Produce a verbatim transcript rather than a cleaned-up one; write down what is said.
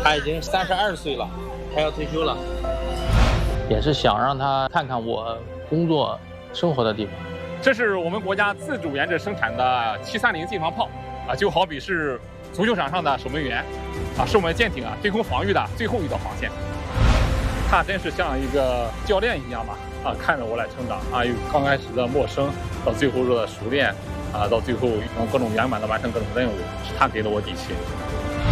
他已经三十二岁了，他要退休了，也是想让他看看我工作生活的地方。 这是我们国家自主研制生产的七三零近防炮啊，就好比是足球场上的守门员啊，是我们舰艇啊对空防御的最后一道防线。他真是像一个教练一样吧，啊，看着我来成长啊，由刚开始的陌生，到最后的熟练，啊，到最后能各种圆满的完成各种任务，是他给了我底气。